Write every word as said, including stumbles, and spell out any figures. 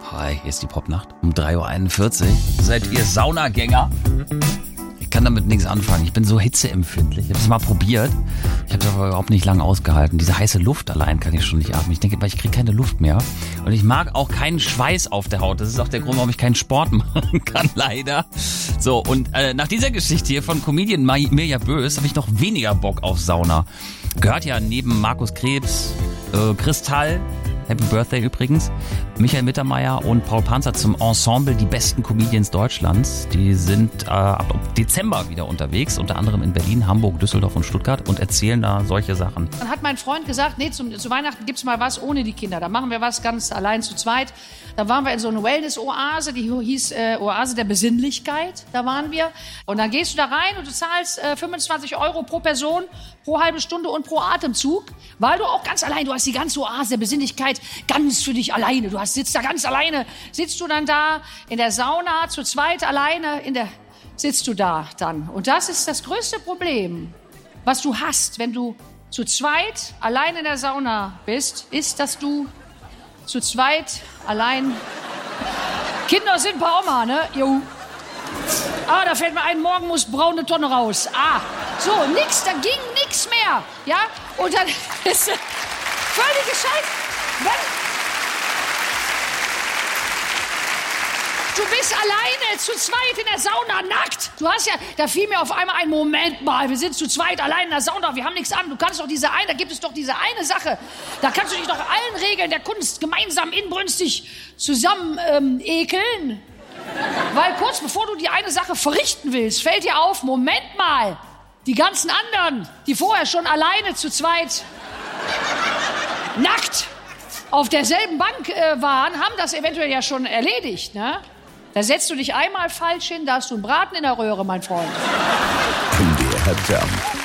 Hi, hier ist die Popnacht um drei Uhr einundvierzig. Seid ihr Saunagänger? Ich kann damit nichts anfangen. Ich bin so hitzeempfindlich. Ich habe es mal probiert. Ich habe es aber überhaupt nicht lange ausgehalten. Diese heiße Luft allein kann ich schon nicht atmen. Ich denke, weil ich kriege keine Luft mehr. Und ich mag auch keinen Schweiß auf der Haut. Das ist auch der Grund, warum ich keinen Sport machen kann, leider. So, und äh, nach dieser Geschichte hier von Comedian Mirja Bös habe ich noch weniger Bock auf Sauna. Gehört ja neben Markus Krebs, äh, Kristall, Happy Birthday übrigens, Michael Mittermeier und Paul Panzer zum Ensemble Die besten Comedians Deutschlands. Die sind äh, ab Dezember wieder unterwegs, unter anderem in Berlin, Hamburg, Düsseldorf und Stuttgart und erzählen da solche Sachen. Dann hat mein Freund gesagt, nee, zum, zu Weihnachten gibt's mal was ohne die Kinder. Da machen wir was ganz allein zu zweit. Da waren wir in so einer Wellness-Oase, die hieß äh, Oase der Besinnlichkeit. Da waren wir. Und dann gehst du da rein und du zahlst äh, fünfundzwanzig Euro pro Person, pro halbe Stunde und pro Atemzug, weil du auch ganz allein, du hast die ganze Oase der Besinnlichkeit ganz für dich alleine. Du hast, sitzt da ganz alleine, sitzt du dann da in der Sauna, zu zweit alleine, in der, sitzt du da dann. Und das ist das größte Problem, was du hast, wenn du zu zweit allein in der Sauna bist, ist, dass du zu zweit allein... Kinder sind bei Oma, ne? Jo. Ah, da fällt mir ein, morgen muss braune Tonne raus. Ah, so, nix, da ging nix mehr. Ja, und dann ist völlig gescheit. Wenn du bist alleine, zu zweit in der Sauna, nackt. Du hast ja, da fiel mir auf einmal ein Moment mal, wir sind zu zweit allein in der Sauna, wir haben nichts an. Du kannst doch diese eine, da gibt es doch diese eine Sache. Da kannst du dich doch allen Regeln der Kunst gemeinsam inbrünstig zusammen ähm, ekeln. Weil kurz bevor du die eine Sache verrichten willst, fällt dir auf, Moment mal, die ganzen anderen, die vorher schon alleine zu zweit nackt auf derselben Bank äh, waren, haben das eventuell ja schon erledigt, ne? Da setzt du dich einmal falsch hin, da hast du einen Braten in der Röhre, mein Freund. M D R Jump.